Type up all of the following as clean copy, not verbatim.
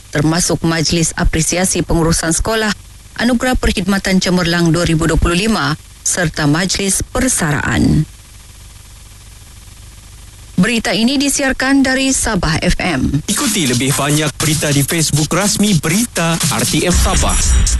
termasuk Majlis Apresiasi Pengurusan Sekolah, Anugerah Perkhidmatan Cemerlang 2025 serta Majlis Persaraan. Berita ini disiarkan dari Sabah FM. Ikuti lebih banyak berita di Facebook rasmi Berita RTM Sabah.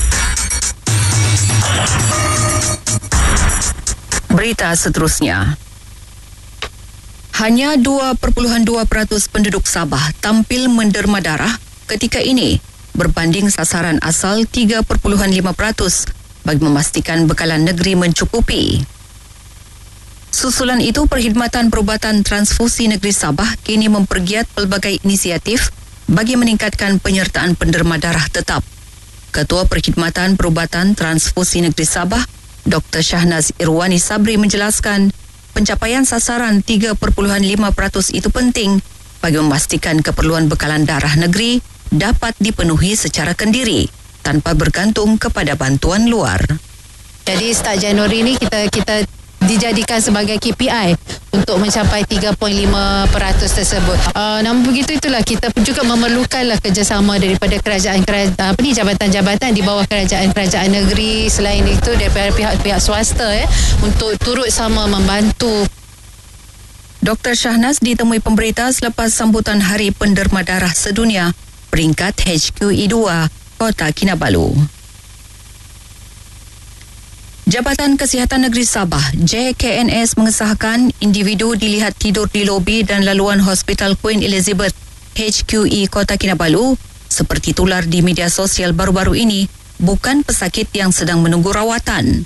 Berita seterusnya. Hanya 2.2% penduduk Sabah tampil menderma darah ketika ini berbanding sasaran asal 3.5% bagi memastikan bekalan negeri mencukupi. Susulan itu, Perkhidmatan Perubatan Transfusi Negeri Sabah kini mempergiat pelbagai inisiatif bagi meningkatkan penyertaan penderma darah tetap. Ketua Perkhidmatan Perubatan Transfusi Negeri Sabah, Dr. Shahnaz Irwani Sabri menjelaskan, pencapaian sasaran 3.5% itu penting bagi memastikan keperluan bekalan darah negeri dapat dipenuhi secara kendiri tanpa bergantung kepada bantuan luar. Jadi start Januari ini kita dijadikan sebagai KPI untuk mencapai 3.5% tersebut. Namun begitu, itulah kita juga memerlukanlah kerjasama daripada jabatan-jabatan di bawah kerajaan negeri, selain itu daripada pihak swasta untuk turut sama membantu. Dr. Shahnaz ditemui pemberita selepas sambutan Hari Penderma Darah Sedunia peringkat HQE 2 Kota Kinabalu. Jabatan Kesihatan Negeri Sabah, JKNS, mengesahkan individu dilihat tidur di lobi dan laluan Hospital Queen Elizabeth HQE Kota Kinabalu seperti tular di media sosial baru-baru ini bukan pesakit yang sedang menunggu rawatan.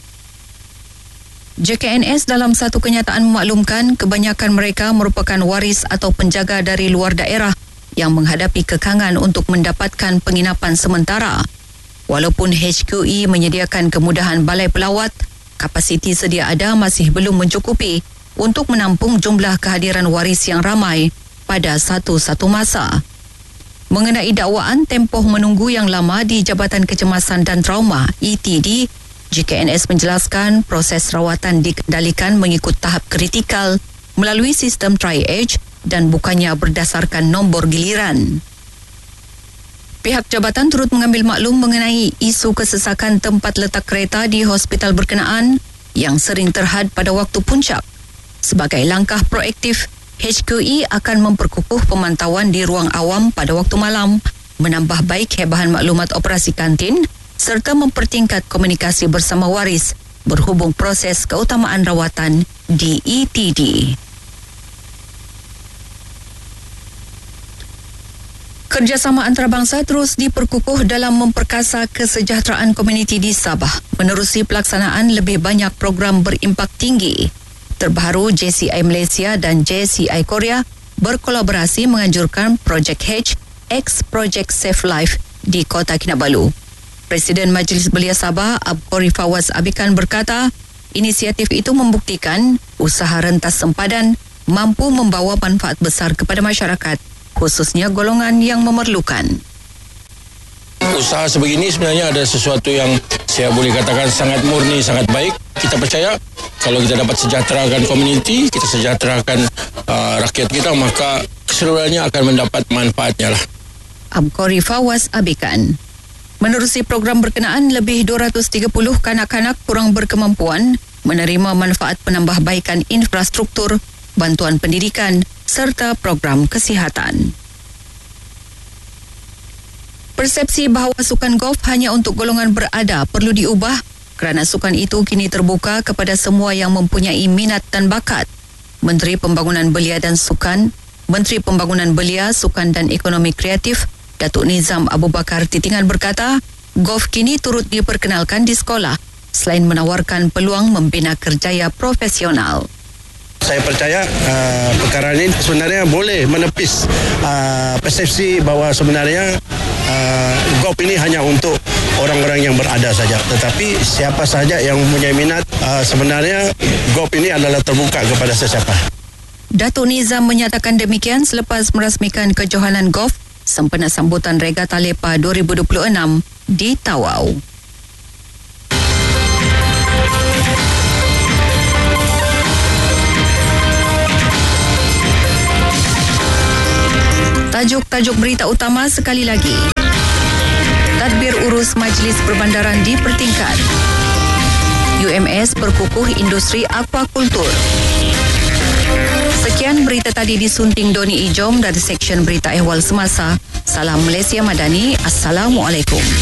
JKNS dalam satu kenyataan memaklumkan kebanyakan mereka merupakan waris atau penjaga dari luar daerah yang menghadapi kekangan untuk mendapatkan penginapan sementara. Walaupun HQE menyediakan kemudahan balai pelawat, kapasiti sedia ada masih belum mencukupi untuk menampung jumlah kehadiran waris yang ramai pada satu masa. Mengenai dakwaan tempoh menunggu yang lama di Jabatan Kecemasan dan Trauma ETD, JKNS menjelaskan proses rawatan dikendalikan mengikut tahap kritikal melalui sistem triage dan bukannya berdasarkan nombor giliran. Pihak jabatan turut mengambil maklum mengenai isu kesesakan tempat letak kereta di hospital berkenaan yang sering terhad pada waktu puncak. Sebagai langkah proaktif, HQE akan memperkukuh pemantauan di ruang awam pada waktu malam, menambah baik hebahan maklumat operasi kantin serta mempertingkat komunikasi bersama waris berhubung proses keutamaan rawatan di ETD. Kerjasama antarabangsa terus diperkukuh dalam memperkasa kesejahteraan komuniti di Sabah menerusi pelaksanaan lebih banyak program berimpak tinggi. Terbaru, JCI Malaysia dan JCI Korea berkolaborasi menganjurkan Projek H X Project Save Life di Kota Kinabalu. Presiden Majlis Belia Sabah, Abqori Fawaz Abikan berkata, inisiatif itu membuktikan usaha rentas sempadan mampu membawa manfaat besar kepada masyarakat, khususnya golongan yang memerlukan. Usaha sebegini sebenarnya ada sesuatu yang saya boleh katakan sangat murni, sangat baik. Kita percaya kalau kita dapat sejahterakan komuniti, kita sejahterakan rakyat kita, maka keseluruhannya akan mendapat manfaatnya lah. Abqori Fawaz Abikan. Menerusi program berkenaan, lebih 230 kanak-kanak kurang berkemampuan menerima manfaat penambahbaikan infrastruktur, bantuan pendidikan serta program kesihatan. Persepsi bahawa sukan golf hanya untuk golongan berada perlu diubah kerana sukan itu kini terbuka kepada semua yang mempunyai minat dan bakat. Menteri Pembangunan Belia dan Sukan, Menteri Pembangunan Belia, Sukan dan Ekonomi Kreatif, Datuk Nizam Abu Bakar Titingan berkata, golf kini turut diperkenalkan di sekolah selain menawarkan peluang membina kerjaya profesional. Saya percaya perkara ini sebenarnya boleh menepis persepsi bahawa sebenarnya golf ini hanya untuk orang-orang yang berada saja. Tetapi siapa saja yang mempunyai minat, sebenarnya golf ini adalah terbuka kepada sesiapa. Datuk Nizam menyatakan demikian selepas merasmikan kejohanan golf sempena sambutan Regata Lepa 2026 di Tawau. Tajuk-tajuk berita utama sekali lagi. Tadbir urus Majlis Perbandaran dipertingkat. UMS berkukuh industri aquakultur. Sekian berita tadi disunting Doni Ijom dari Seksyen Berita Ehwal Semasa. Salam Malaysia Madani. Assalamualaikum.